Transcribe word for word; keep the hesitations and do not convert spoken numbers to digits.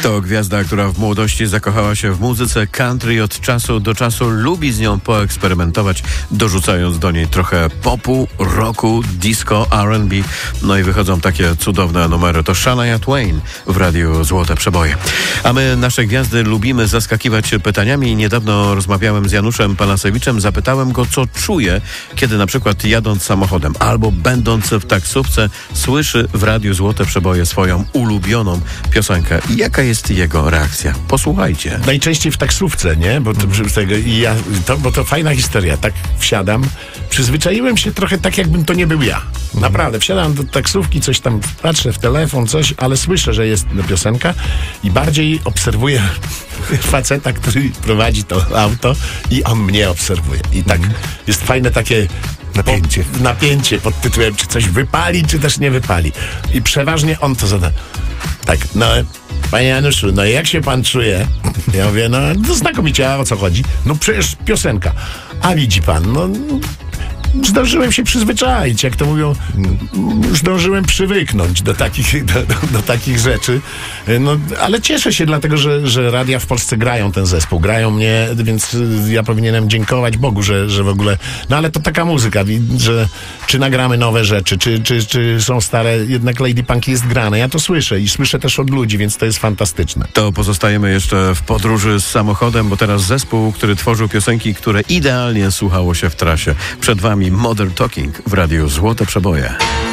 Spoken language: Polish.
To gwiazda, która w młodości zakochała się w muzyce country i od czasu do czasu lubi z nią poeksperymentować, dorzucając do niej trochę popu, rocku, disco, R and B. No i wychodzą takie cudowne numery. To Shania Twain w Radiu Złote Przeboje. A my nasze gwiazdy lubimy zaskakiwać pytaniami i niedawno rozmawiałem z Januszem Palasewiczem. Zapytałem go, co czuje, kiedy na przykład jadąc samochodem albo będąc w taksówce słyszy w Radiu Złote Przeboje swoją ulubioną piosenkę. I jaka jest jego reakcja? Posłuchajcie. Najczęściej w taksówce, nie? Bo to, tego, i ja, to, bo to fajna historia. Tak wsiadam, przyzwyczaiłem się trochę tak, jakbym to nie był ja. Naprawdę, wsiadam do taksówki, coś tam patrzę w telefon, coś, ale słyszę, że jest piosenka i bardziej obserwuję faceta, który prowadzi to auto i on mnie obserwuje. I tak mm. jest fajne takie Napięcie. Po, napięcie pod tytułem, czy coś wypali, czy też nie wypali. I przeważnie on to zada. Tak, no, panie Januszu, no jak się pan czuje? Ja mówię, no, no znakomicie, a o co chodzi? No przecież piosenka. A widzi pan, no... Zdążyłem się przyzwyczaić, jak to mówią, już zdążyłem przywyknąć do takich, do, do, do takich rzeczy. No, ale cieszę się, dlatego że, że radia w Polsce grają ten zespół, grają mnie, więc ja powinienem dziękować Bogu, że, że w ogóle... No ale to taka muzyka, że czy nagramy nowe rzeczy, czy, czy, czy są stare, jednak Lady Punk jest grane. Ja to słyszę i słyszę też od ludzi, więc to jest fantastyczne. To pozostajemy jeszcze w podróży z samochodem, bo teraz zespół, który tworzył piosenki, które idealnie słuchało się w trasie. Przed wami Modern Talking w Radiu Złote Przeboje.